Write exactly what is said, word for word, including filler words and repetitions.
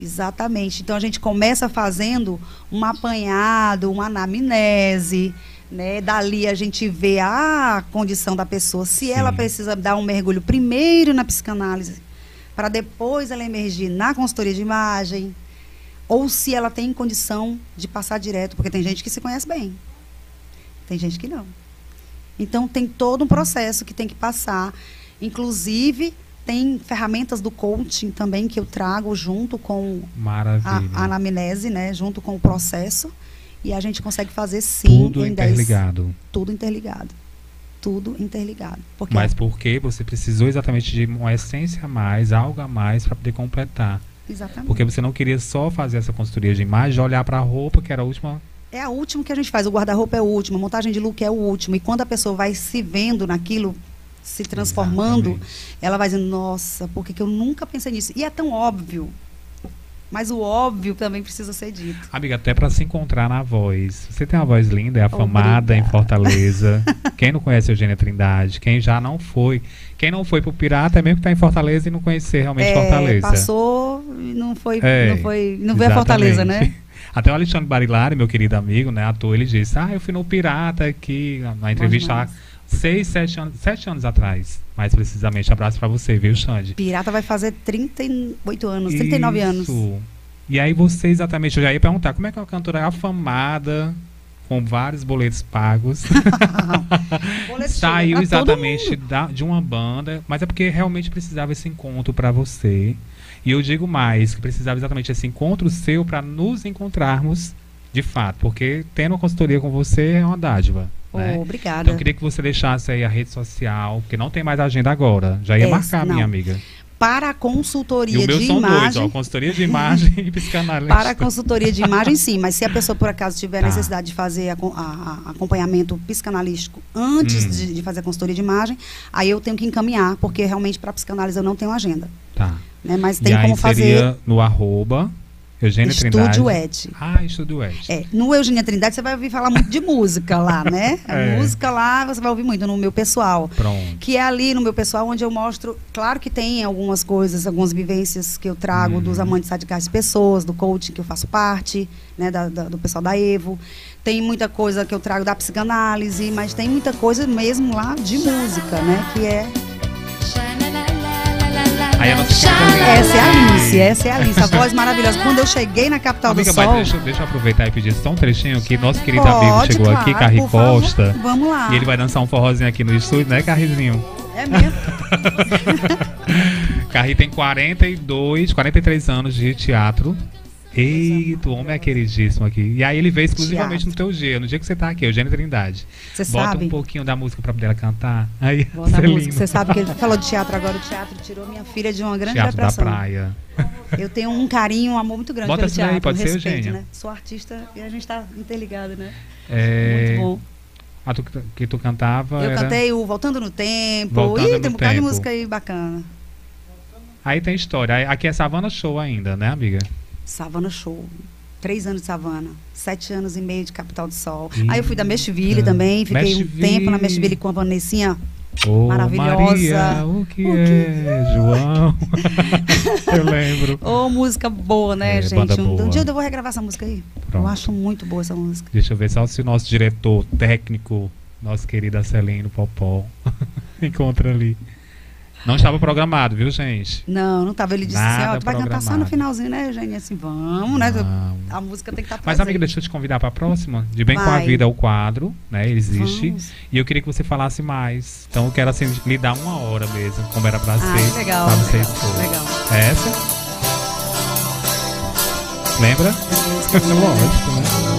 Exatamente. Então a gente começa fazendo um apanhado, uma anamnese, né? Dali a gente vê a condição da pessoa, se Sim. ela precisa dar um mergulho primeiro na psicanálise, para depois ela emergir na consultoria de imagem, ou se ela tem condição de passar direto, porque tem gente que se conhece bem, tem gente que não. Então tem todo um processo que tem que passar, inclusive tem ferramentas do coaching também que eu trago junto com a, a anamnese, né, junto com o processo, e a gente consegue fazer sim. Tudo em interligado. dez, tudo interligado. Tudo interligado. Porque Mas porque você precisou exatamente de uma essência a mais, algo a mais para poder completar. Exatamente. Porque você não queria só fazer essa consultoria de imagem, olhar para a roupa, que era a última. É a última que a gente faz. O guarda-roupa é o último, a montagem de look é o último. E quando a pessoa vai se vendo naquilo, se transformando, Exatamente. Ela vai dizendo, nossa, por que que eu nunca pensei nisso? E é tão óbvio. Mas o óbvio também precisa ser dito. Amiga, até para se encontrar na voz. Você tem uma voz linda, é afamada em Fortaleza. Quem não conhece a Eugênia Trindade, quem já não foi, quem não foi pro Pirata é mesmo que está em Fortaleza e não conhecer realmente é, Fortaleza. Passou e não foi, é, não foi, não veio a Fortaleza, né? Até o Alexandre Barilari, meu querido amigo, né, ator, ele disse, ah, eu fui no Pirata aqui, na entrevista lá, seis, sete anos, sete anos atrás, mais precisamente. Abraço pra você, viu, Xande? Pirata vai fazer trinta e oito anos, trinta e nove Isso. anos. E aí você, exatamente, eu já ia perguntar, como é que é uma cantora afamada, com vários boletos pagos, saiu exatamente da, de uma banda, mas é porque realmente precisava esse encontro pra você. E eu digo mais, que precisava exatamente esse encontro seu para nos encontrarmos de fato, porque tendo uma consultoria com você é uma dádiva. Oh, né? Obrigada. Então eu queria que você deixasse aí a rede social, porque não tem mais agenda agora. Já ia é, marcar, não. minha amiga. Para a consultoria e o meu de são imagem. Dois, ó, consultoria de imagem e psicanalista. Para a consultoria de imagem, sim, mas se a pessoa por acaso tiver tá. necessidade de fazer a, a, a acompanhamento psicanalístico antes hum. de, de fazer a consultoria de imagem, aí eu tenho que encaminhar, porque realmente para a psicanálise eu não tenho agenda. Tá. Né, mas tem e aí como seria fazer no arroba Eugênia Trindade. Estúdio Ed. Ah, Estúdio Ed. É, no Eugênia Trindade você vai ouvir falar muito de música lá, né? A é. música lá você vai ouvir muito no meu pessoal. Pronto. Que é ali no meu pessoal onde eu mostro, claro que tem algumas coisas, algumas vivências que eu trago uhum. dos amantes radicais de pessoas, do coaching que eu faço parte, né, da, da, do pessoal da Evo. Tem muita coisa que eu trago da psicanálise, mas tem muita coisa mesmo lá de música, né? Que é... Aí a nossa essa é a Alice, essa é a Alice, a voz maravilhosa. Quando eu cheguei na capital Amiga, do sol... Mas deixa, deixa eu aproveitar e pedir só um trechinho que nosso querido Pode, amigo chegou claro, aqui, Carri Costa. Vamos lá. E ele vai dançar um forrozinho aqui no estúdio, né, Carrizinho? É mesmo? Carri tem quarenta e dois, quarenta e três anos de teatro. Eita, o homem é queridíssimo aqui. E aí ele veio exclusivamente teatro. No teu dia, no dia que você tá aqui, Eugênia Trindade. Você Bota sabe? um pouquinho da música pra poder ela cantar. Aí, você sabe que ele falou de teatro agora, o teatro tirou minha filha de uma grande teatro depressão. Da praia. Eu tenho um carinho, um amor muito grande Bota pelo teatro. Aí, pode um ser, respeito, Eugênia. né? Sou artista e a gente tá interligado, né? É... Muito bom. Ah, tu, que tu cantava Eu era... cantei o Voltando no Tempo. Voltando Ih, no tem um bocado de tempo. música aí bacana. Aí tem história. Aqui é Savana Show ainda, né, amiga? Savana Show. Três anos de Savana. Sete anos e meio de Capital do Sol. Eita. Aí eu fui da Meshville também. Fiquei Meshville. um tempo na Meshville com a Vanessinha. Oh, maravilhosa. Maria, o que, o que é, é, João? Eu lembro. Ô, oh, música boa, né, é, gente? Um, boa. um dia eu vou regravar essa música aí. Pronto. Eu acho muito boa essa música. Deixa eu ver só se o nosso diretor técnico, nosso querido Acelino Popó, encontra ali. Não estava programado, viu, gente? Não, não estava. Ele disse Nada assim, ó, tu vai programado. cantar só no finalzinho, né, Eugênia? Assim, vamos, né? Não. A música tem que estar presente. Mas, amiga, deixa eu te convidar para a próxima. De Bem vai. Com a Vida é o quadro, né? Ele existe. Vamos. E eu queria que você falasse mais. Então, eu quero, assim, lhe dar uma hora mesmo, como era para ah, ser. legal. Pra você legal, expor. legal. É essa? Lembra? Lógico, né?